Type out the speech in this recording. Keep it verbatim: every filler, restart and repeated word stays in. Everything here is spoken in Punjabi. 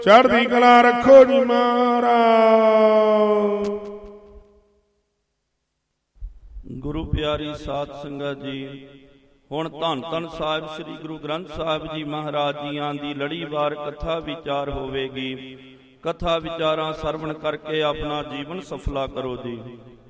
ਚੜ੍ਹਦੀ ਕਲਾ ਰੱਖੋ ਜੀ ਮਹਾਰਾਜ। ਗੁਰੂ ਪਿਆਰੀ ਸਾਧ ਸੰਗਤ ਜੀ, ਹੁਣ ਧੰਨ ਧੰਨ ਸਾਹਿਬ ਸ੍ਰੀ ਗੁਰੂ ਗ੍ਰੰਥ ਸਾਹਿਬ ਜੀ ਮਹਾਰਾਜ ਜੀਆਂ ਦੀ ਲੜੀਵਾਰ ਕਥਾ ਵਿਚਾਰ ਹੋਵੇਗੀ। ਕਥਾ ਵਿਚਾਰਾਂ ਸਰਵਣ ਕਰਕੇ ਆਪਣਾ ਜੀਵਨ ਸਫਲਾ ਕਰੋ ਜੀ।